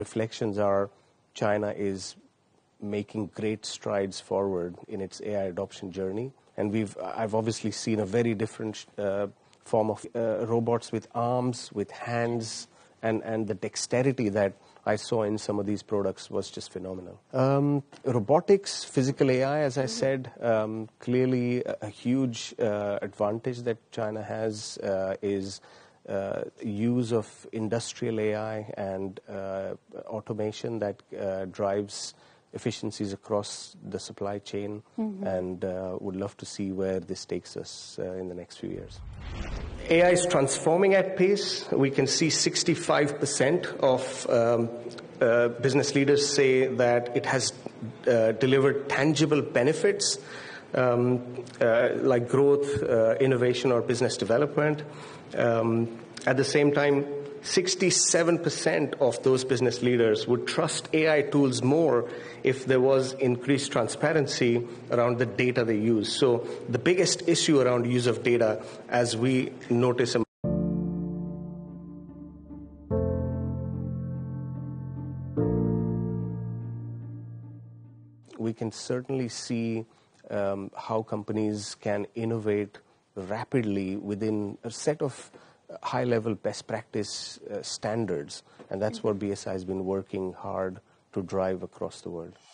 Reflections are China is making great strides forward in its AI adoption journey. And I've obviously seen a very different form of robots with arms, with hands, and the dexterity that I saw in some of these products was just phenomenal. Robotics, physical AI, as I said, clearly a huge advantage that China has is use of industrial AI and automation that drives efficiencies across the supply chain, and would love to see where this takes us in the next few years. AI is transforming at pace. We can see 65% of business leaders say that it has delivered tangible benefits like growth, innovation, or business development. At the same time, 67% of those business leaders would trust AI tools more if there was increased transparency around the data they use. So the biggest issue around use of data, as we notice, we can certainly see how companies can innovate rapidly within a set of high-level best practice standards, and that's what BSI has been working hard to drive across the world.